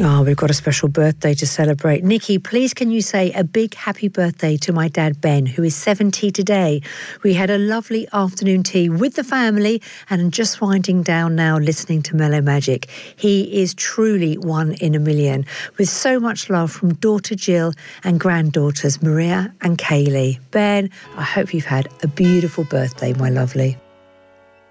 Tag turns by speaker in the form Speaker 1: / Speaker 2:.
Speaker 1: Oh, we've got a special birthday to celebrate. Nikki, please can you say a big happy birthday to my dad, Ben, who is 70 today. We had a lovely afternoon tea with the family and I'm just winding down now listening to Mellow Magic. He is truly one in a million, with so much love from daughter Jill and granddaughters Maria and Kaylee. Ben, I hope you've had a beautiful birthday, my lovely.